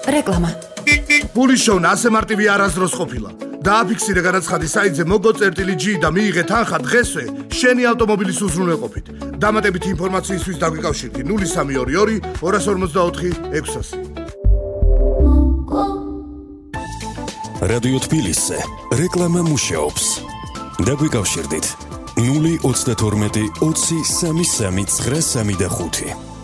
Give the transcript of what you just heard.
რეკლამა. პულიშოვნა ასე მარტივი არასდროს ყოფილა. დააფიქსირე განაცხადი საიტზე MOGO.G და მიიღე თანხა დღესვე შენი ავტომობილის უზრუნველყოფით. დამატებითი ინფორმაციისთვის დაგვიკავშირდი 0322 254 600. რადიო თბილისზე რეკლამა მუშაობს. დაგვიკავშირდით 032 20 33 935.